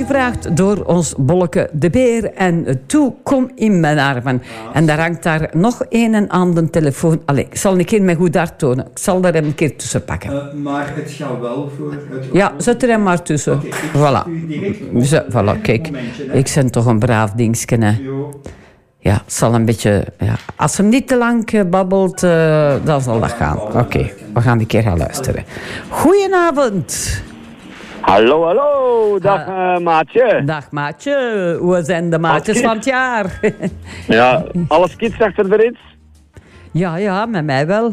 gevraagd door ons Bolleke de Beer. En toe, kom in mijn armen. En daar hangt daar nog een en ander telefoon. Allee, ik zal een keer mijn goed hart tonen. Ik zal daar een keer tussen pakken. Maar het gaat wel voor het... Ja, zet er hem maar tussen. Okay, voilà. Voilà, kijk. Ik ben toch een braaf dingetje, hè. Ja, het zal een beetje... Ja. Als hem niet te lang babbelt, dan zal dat gaan. Oké, we gaan een keer gaan luisteren. Goedenavond. Hallo, dag maatje. Dag maatje, hoe zijn de maatjes van het jaar? Ja, alles kids achter de rits? Ja, met mij wel.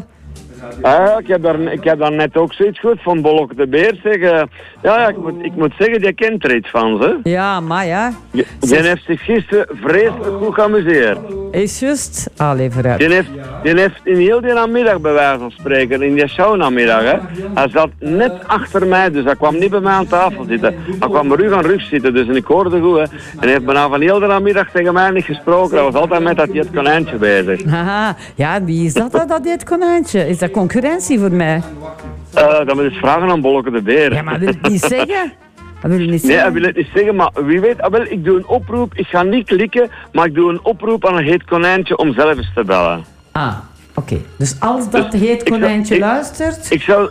Ik heb daar net ook zoiets goed van Bolleke de Beer zeggen. Ik moet zeggen, die kent er iets van, ze. Ja, maar ja. Die heeft zich gisteren vreselijk goed geamuseerd. Is juist? Allee, vooruit. Die heeft in heel die namiddag bij wijze van spreken, in die shownamiddag, hè. Hij zat net achter mij, dus hij kwam niet bij mij aan tafel zitten. Hij kwam rug aan rug zitten, dus ik hoorde goed, hè. En hij heeft bijna van heel de namiddag tegen mij niet gesproken. Hij was altijd met dat het konijntje bezig. Haha, ja, wie is dat het konijntje? Is dat concurrentie voor mij? Dat moet je eens vragen aan Bolleke de Beer. Ja, maar wil je het niet zeggen? Nee, hij wil het niet zeggen, maar wie weet, ik doe een oproep. Ik ga niet klikken, maar ik doe een oproep aan een heet konijntje om zelf eens te bellen. Oké. Dus als dat heet konijntje luistert... Ik zal...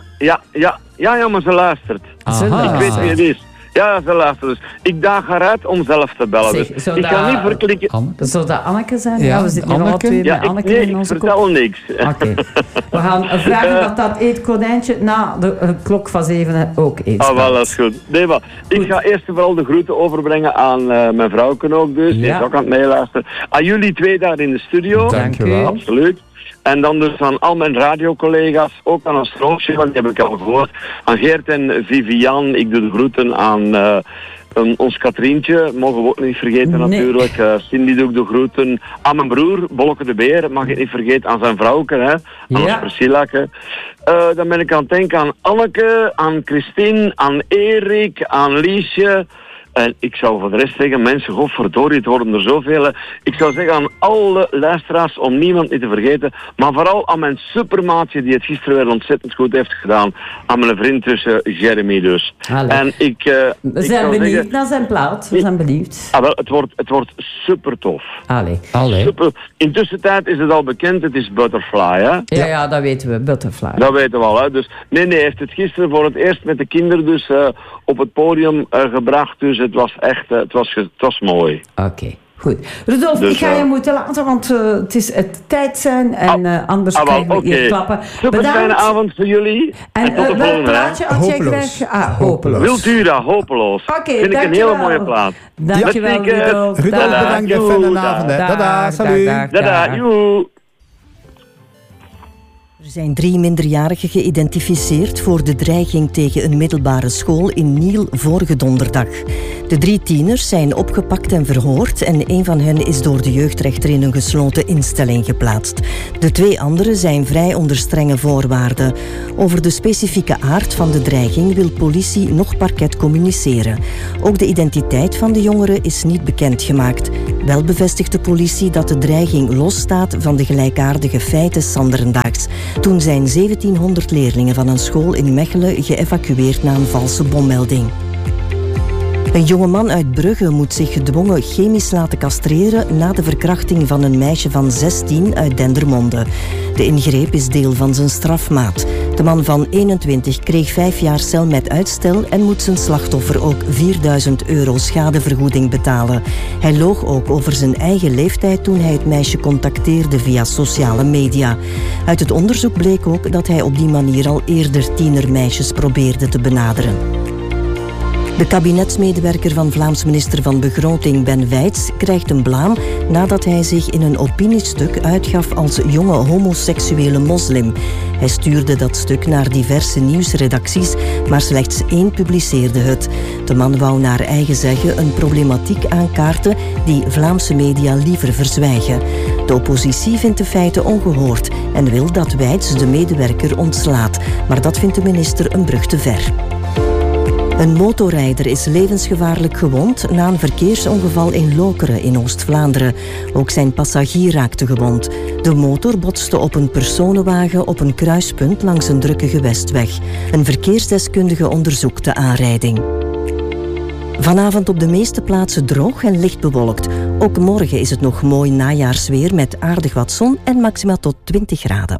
Ja, maar ze luistert. Ik weet wie het is. Ja, ze luistert dus. Ik daag haar uit om zelf te bellen. Zeg, dus ik ga niet verklikken. Zou dat Anneke zijn? Ja, we zitten hier alle twee met Anneke in onze ik vertel niks. Oké. We gaan vragen dat eet konijntje na de klok van 7 ook eet. Wel, dat is goed. Nee, maar ik ga eerst en vooral de groeten overbrengen aan mijn vrouwken ook dus. Die is ook aan het meeluisteren. Aan jullie twee daar in de studio. Dank u wel. Absoluut. En dan dus aan al mijn radiocollega's, ook aan ons Stroosje, want die heb ik al gehoord. Aan Geert en Vivian, ik doe de groeten aan ons Katrientje, mogen we ook niet vergeten natuurlijk. Cindy doe ik de groeten. Aan mijn broer, Bolleke de Beer, mag ik niet vergeten. Aan zijn vrouwke, hè. Aan ons Priscillake. Dan ben ik aan het denken aan Anneke, aan Christine, aan Erik, aan Liesje. En ik zou voor de rest zeggen, mensen, godverdorie, het worden er zoveel. Ik zou zeggen aan alle luisteraars, om niemand niet te vergeten, maar vooral aan mijn supermaatje die het gisteren weer ontzettend goed heeft gedaan. Aan mijn vriend tussen Jeremy dus. En we zijn benieuwd naar zijn plaat. We zijn benieuwd. Het wordt super tof. Allee. Super. Intussen tijd is het al bekend, het is Butterfly, hè? Ja, dat weten we, Butterfly. Dat weten we al, hè. Dus, nee, heeft het gisteren voor het eerst met de kinderen dus op het podium gebracht. Dus het was echt, het was mooi. Oké, goed. Rudolf, dus, ik ga je moeten laten, want het is het tijd zijn en anders krijgen we hier klappen. Super fijne avond voor jullie. En tot de volgende. Plaatje had jij graag? Hopeloos. Wiltura, Hopeloos. Vind ik een hele mooie plaat. Dankjewel, Rudolf. Rudolf, bedankt. Fijne avond. Dada, salut. Dada, joe. Er zijn 3 minderjarigen geïdentificeerd voor de dreiging tegen een middelbare school in Niel vorige donderdag. De 3 tieners zijn opgepakt en verhoord en een van hen is door de jeugdrechter in een gesloten instelling geplaatst. De 2 anderen zijn vrij onder strenge voorwaarden. Over de specifieke aard van de dreiging wil politie nog parket communiceren. Ook de identiteit van de jongeren is niet bekendgemaakt. Wel bevestigt de politie dat de dreiging losstaat van de gelijkaardige feiten sanderendaags. Toen zijn 1700 leerlingen van een school in Mechelen geëvacueerd na een valse bommelding. Een jongeman uit Brugge moet zich gedwongen chemisch laten castreren na de verkrachting van een meisje van 16 uit Dendermonde. De ingreep is deel van zijn strafmaat. De man van 21 kreeg 5 jaar cel met uitstel en moet zijn slachtoffer ook €4000 schadevergoeding betalen. Hij loog ook over zijn eigen leeftijd toen hij het meisje contacteerde via sociale media. Uit het onderzoek bleek ook dat hij op die manier al eerder tienermeisjes probeerde te benaderen. De kabinetsmedewerker van Vlaams minister van Begroting Ben Weits krijgt een blaam nadat hij zich in een opiniestuk uitgaf als jonge homoseksuele moslim. Hij stuurde dat stuk naar diverse nieuwsredacties, maar slechts 1 publiceerde het. De man wou naar eigen zeggen een problematiek aankaarten die Vlaamse media liever verzwijgen. De oppositie vindt de feiten ongehoord en wil dat Weits de medewerker ontslaat, maar dat vindt de minister een brug te ver. Een motorrijder is levensgevaarlijk gewond na een verkeersongeval in Lokeren in Oost-Vlaanderen. Ook zijn passagier raakte gewond. De motor botste op een personenwagen op een kruispunt langs een drukke gewestweg. Een verkeersdeskundige onderzoekt de aanrijding. Vanavond op de meeste plaatsen droog en licht bewolkt. Ook morgen is het nog mooi najaarsweer met aardig wat zon en maxima tot 20 graden.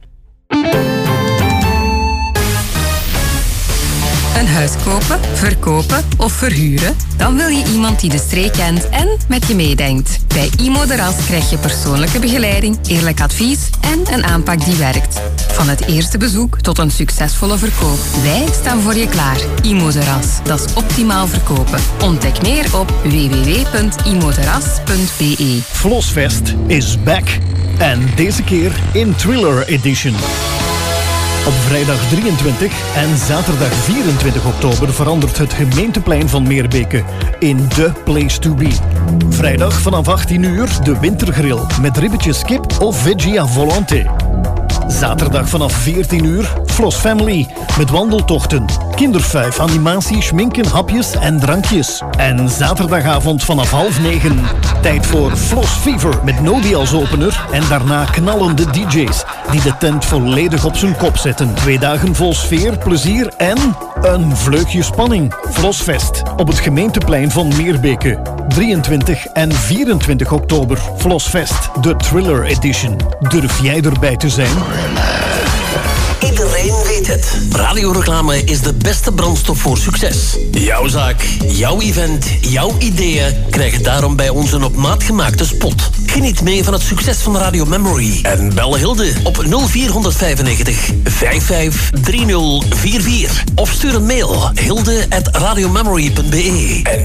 Een huis kopen, verkopen of verhuren? Dan wil je iemand die de streek kent en met je meedenkt. Bij Imo de Ras krijg je persoonlijke begeleiding, eerlijk advies en een aanpak die werkt. Van het eerste bezoek tot een succesvolle verkoop. Wij staan voor je klaar. Imo de Ras, dat is optimaal verkopen. Ontdek meer op www.imoderas.be. Flossfest is back. En deze keer in Thriller Edition. Op vrijdag 23 en zaterdag 24 oktober verandert het gemeenteplein van Meerbeke in The Place to Be. Vrijdag vanaf 18 uur de wintergrill met ribbetjes kip of veggie à volonté. Zaterdag vanaf 14 uur Floss Family met wandeltochten, kinderfuif, animatie, schminken, hapjes en drankjes. En zaterdagavond vanaf 8:30 tijd voor Floss Fever met Nodi als opener en daarna knallende DJ's die de tent volledig op zijn kop zetten. 2 dagen vol sfeer, plezier en een vleugje spanning. Flossfest op het gemeenteplein van Meerbeke. 23 en 24 oktober. Flossfest, de Thriller Edition. Durf jij erbij te zijn? Iedereen weet het. Radioreclame is de beste brandstof voor succes. Jouw zaak, jouw event, jouw ideeën krijgen daarom bij ons een op maat gemaakte spot. Geniet mee van het succes van Radio Memory. En bel Hilde op 0495 553044. Of stuur een mail hilde@radiomemory.be. En